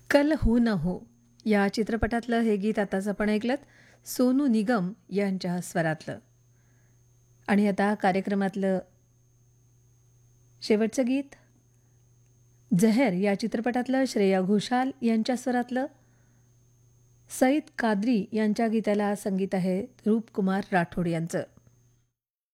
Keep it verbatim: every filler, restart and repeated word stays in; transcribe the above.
कल हो न हो या चित्रपटातलं हे गीत आताच आपण ऐकलत सोनू निगम यांच्या स्वरातलं. आणि आता कार्यक्रमातलं शेवटचं गीत जहर या चित्रपटातलं श्रेया घोषाल यांच्या स्वरातलं. सईद कादरी यांच्या गीताला संगीत आहे रूपकुमार राठोड यांचं.